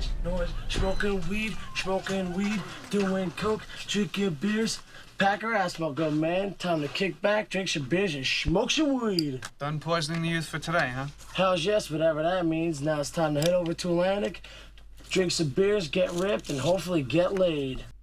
noise. Smoking weed, doing coke, drinking beers. Pack her ass, smoke good man. Time to kick back, drink some beers, and smoke some weed. Done poisoning the youth for today, huh? Hell's yes, whatever that means. Now it's time to head over to Atlantic, drink some beers, get ripped, and hopefully get laid.